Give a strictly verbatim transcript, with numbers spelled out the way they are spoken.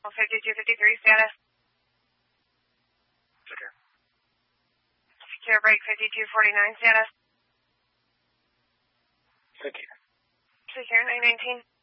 fifty-two fifty-three status. Secure. Secure break fifty-two forty-nine status. Secure. Secure nine nineteen.